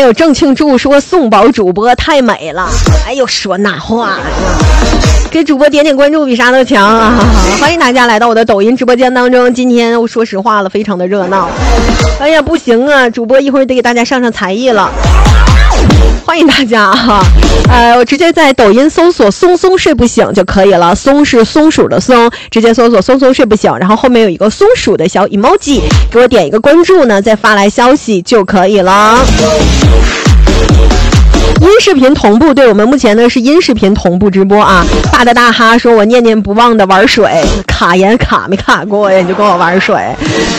有郑庆柱说宋宝主播太美了，哎呦说那话，给主播点点关注比啥都强啊！欢迎大家来到我的抖音直播间当中。今天我说实话了，非常的热闹。哎呀不行啊，主播一会儿得给大家上才艺了。欢迎大家哈，我直接在抖音搜索松松睡不醒就可以了，松是松鼠的松，直接搜索松松睡不醒，然后后面有一个松鼠的小 emoji， 给我点一个关注呢，再发来消息就可以了。音视频同步，对，我们目前呢是音视频同步直播啊。大的大哈说我念念不忘的玩水，卡盐卡没卡过呀，你就跟我玩水。